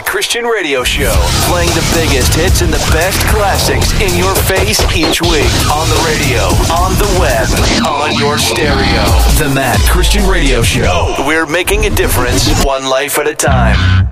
Christian Radio Show. Playing the biggest hits and the best classics in your face each week. On the radio, on the web, on your stereo. The Matt Christian Radio Show. We're making a difference one life at a time.